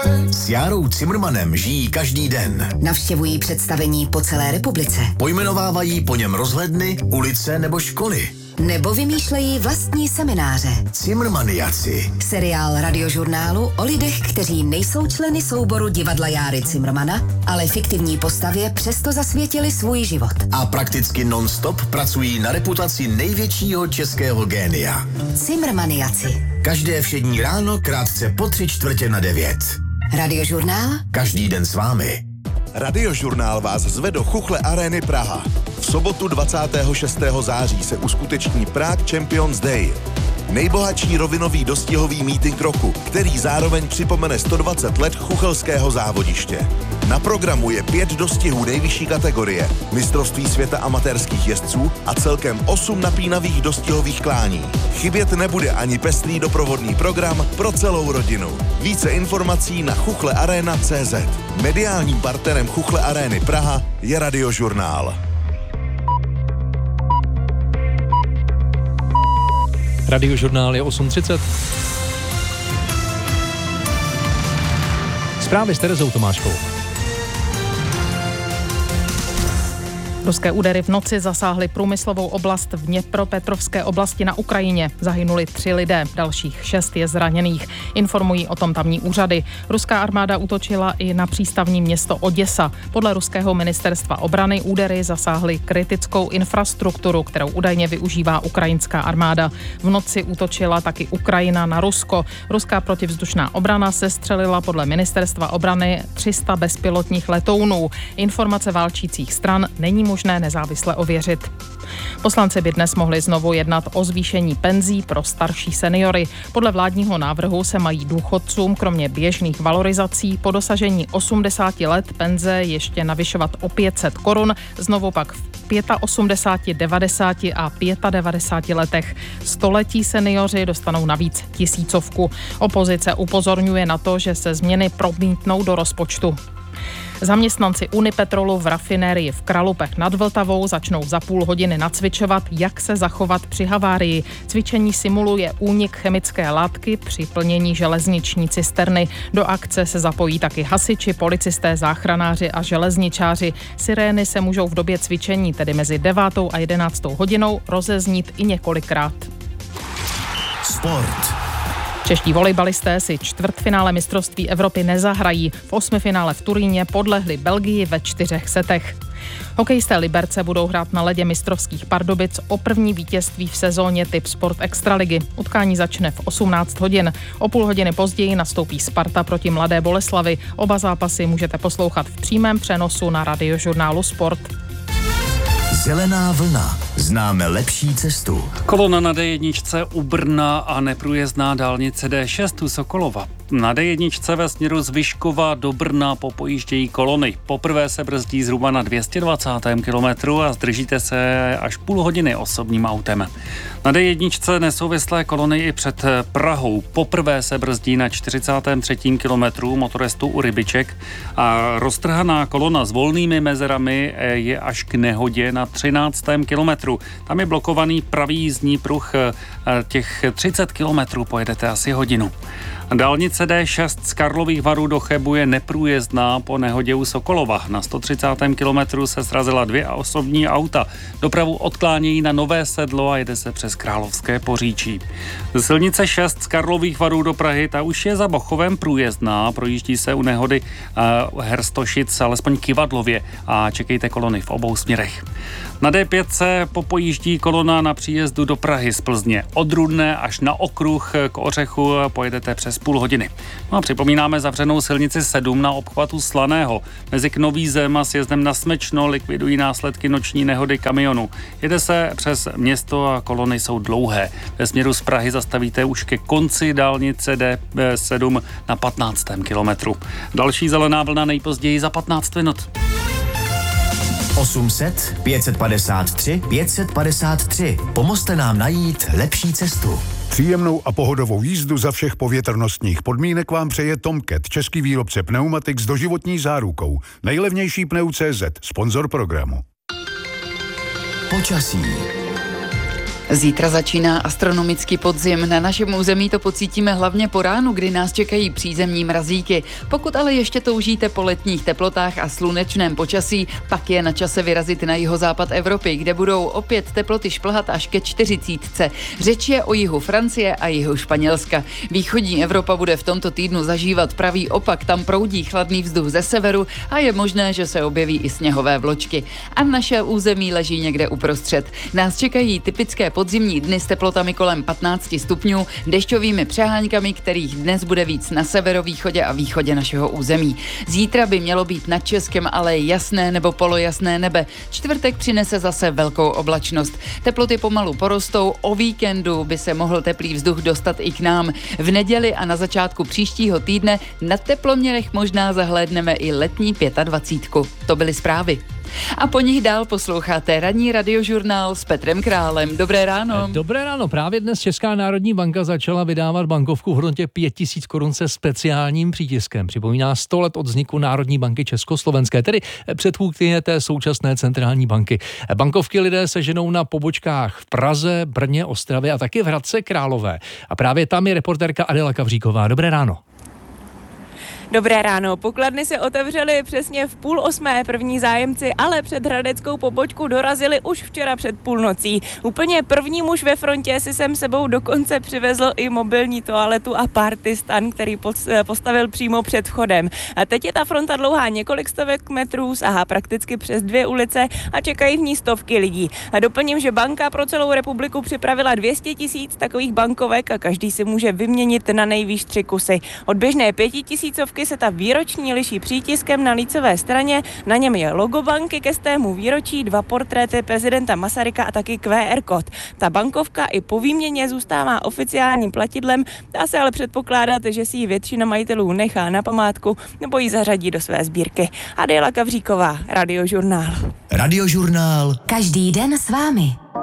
S Járou Cimrmanem žijí každý den. Navštěvují představení po celé republice. Pojmenovávají po něm rozhledny, ulice nebo školy. Nebo vymýšlejí vlastní semináře. Cimrmaniaci. Seriál radiožurnálu o lidech, kteří nejsou členy souboru divadla Járy Cimrmana, ale fiktivní postavě přesto zasvětili svůj život. A prakticky non-stop pracují na reputaci největšího českého génia. Cimrmaniaci. Každé všední ráno krátce po 8:45. Radiožurnál? Každý den s vámi. Radiožurnál vás zve do Chuchle Arény Praha. V sobotu 26. září se uskuteční Prague Champions Day. Nejbohatší rovinový dostihový meeting roku, který zároveň připomene 120 let chuchelského závodiště. Na programu je 5 dostihů nejvyšší kategorie, mistrovství světa amatérských jezdců a celkem 8 napínavých dostihových klání. Chybět nebude ani pestrý doprovodný program pro celou rodinu. Více informací na chuchlearena.cz. Mediálním partnerem Chuchle Arény Praha je Radiožurnál. Radiožurnál je 8:30. Zprávy s Terezou Tomáškovou. Ruské údery v noci zasáhly průmyslovou oblast v Dněpropetrovské oblasti na Ukrajině. Zahynuli 3 lidé, dalších 6 je zraněných. Informují o tom tamní úřady. Ruská armáda útočila i na přístavní město Oděsa. Podle ruského ministerstva obrany údery zasáhly kritickou infrastrukturu, kterou údajně využívá ukrajinská armáda. V noci útočila taky Ukrajina na Rusko. Ruská protivzdušná obrana sestřelila podle ministerstva obrany 300 bezpilotních letounů. Informace válčících stran není možné nezávisle ověřit. Poslanci by dnes mohli znovu jednat o zvýšení penzí pro starší seniory. Podle vládního návrhu se mají důchodcům kromě běžných valorizací po dosažení 80 let penze ještě navyšovat o 500 korun, znovu pak v 85, 90 a 95 letech. Století seniori dostanou navíc 1000. Opozice upozorňuje na to, že se změny promítnou do rozpočtu. Zaměstnanci Unipetrolu v rafinérii v Kralupech nad Vltavou začnou za půl hodiny nacvičovat, jak se zachovat při havárii. Cvičení simuluje únik chemické látky při plnění železniční cisterny. Do akce se zapojí taky hasiči, policisté, záchranáři a železničáři. Sirény se můžou v době cvičení, tedy mezi 9. a 11. hodinou, rozeznít i několikrát. Sport. Čeští volejbalisté si čtvrtfinále mistrovství Evropy nezahrají. V 8finále v Turíně podlehli Belgii ve 4 setech. Hokejisté Liberce budou hrát na ledě mistrovských Pardubic o první vítězství v sezóně typ Sport Extraligy. Utkání začne v 18 hodin. O půl hodiny později nastoupí Sparta proti Mladé Boleslavi. Oba zápasy můžete poslouchat v přímém přenosu na Radiožurnálu Sport. Zelená vlna. Známe lepší cestu. Kolona na D1 u Brna a neprůjezdná dálnice D6 u Sokolova. Na D1 ve směru z Vyškova do Brna popojíždějí kolony. Poprvé se brzdí zhruba na 220. kilometru a zdržíte se až půl hodiny osobním autem. Na D1 nesouvislé kolony i před Prahou. Poprvé se brzdí na 43. kilometru motorestu u Rybiček a roztrhaná kolona s volnými mezerami je až k nehodě na 13. kilometru. Tam je blokovaný pravý jízdní pruh, těch 30 kilometrů pojedete asi hodinu. Dálnice D6 z Karlových Varů do Chebu je neprůjezdná po nehodě u Sokolova. Na 130. kilometru se srazila 2 osobní auta. Dopravu odklánějí na Nové Sedlo a jede se přes Královské Poříčí. Silnice 6 z Karlových Varů do Prahy, ta už je za Bochovem průjezdná. Projíždí se u nehody Herstošic, alespoň Kyvadlově a čekejte kolony v obou směrech. Na D5 se popojíždí kolona na příjezdu do Prahy z Plzně. Od Rudné až na okruh k Ořechu pojedete přes půl hodiny. No a připomínáme zavřenou silnici 7 na obchvatu Slaného. Mezi Knovízem a sjezdem na Smečno likvidují následky noční nehody kamionu. Jede se přes město a kolony jsou dlouhé. Ve směru z Prahy zastavíte už ke konci dálnice D7 na 15. kilometru. Další zelená vlna nejpozději za 15 minut. 800 553 553. Pomozte nám najít lepší cestu. Příjemnou a pohodovou jízdu za všech povětrnostních podmínek vám přeje Tomcat, český výrobce pneumatik s doživotní zárukou. Nejlevnější pneu.cz, sponzor programu. Počasí. Zítra začíná astronomický podzim. Na našem území to pocítíme hlavně po ránu, kdy nás čekají přízemní mrazíky. Pokud ale ještě toužíte po letních teplotách a slunečném počasí, pak je na čase vyrazit na jihozápad Evropy, kde budou opět teploty šplhat až ke 40. Řeč je o jihu Francie a jihu Španělska. Východní Evropa bude v tomto týdnu zažívat pravý opak, tam proudí chladný vzduch ze severu a je možné, že se objeví i sněhové vločky. A naše území leží někde uprostřed. Nás čekají typické podzimní dny s teplotami kolem 15 stupňů, dešťovými přeháňkami, kterých dnes bude víc na severovýchodě a východě našeho území. Zítra by mělo být nad Českem ale jasné nebo polojasné nebe. Čtvrtek přinese zase velkou oblačnost. Teploty pomalu porostou, o víkendu by se mohl teplý vzduch dostat i k nám. V neděli a na začátku příštího týdne na teploměrech možná zahlédneme i letní 25. To byly zprávy. A po nich dál posloucháte ranní radiožurnál s Petrem Králem. Dobré ráno. Dobré ráno. Právě dnes Česká národní banka začala vydávat bankovku v hodnotě 5 000 korun se speciálním přítiskem. Připomíná 100 let od vzniku Národní banky Československé, tedy předchůdkyně té současné centrální banky. Bankovky lidé seženou na pobočkách v Praze, Brně, Ostravě a taky v Hradci Králové. A právě tam je reportérka Adela Kavříková. Dobré ráno. Dobré ráno. Pokladny se otevřely přesně v 7:30. První zájemci ale před hradeckou pobočku dorazili už včera před půlnocí. Úplně první muž ve frontě si sem sebou dokonce přivezl i mobilní toaletu a party stan, který postavil přímo před vchodem. A teď je ta fronta dlouhá několik stovek metrů, sahá prakticky přes 2 ulice a čekají v ní stovky lidí. A doplním, že banka pro celou republiku připravila 200 000 takových bankovek a každý si může vyměnit na nejvýš 3 kusy. Od běžné 5 000 se ta výroční liší přítiskem na lícové straně, na něm je logo banky ke 100. výročí, 2 portréty prezidenta Masaryka a taky QR kód. Ta bankovka i po výměně zůstává oficiálním platidlem, dá se ale předpokládat, že si ji většina majitelů nechá na památku nebo ji zařadí do své sbírky. Adela Kavříková, Radiožurnál. Radiožurnál. Každý den s vámi.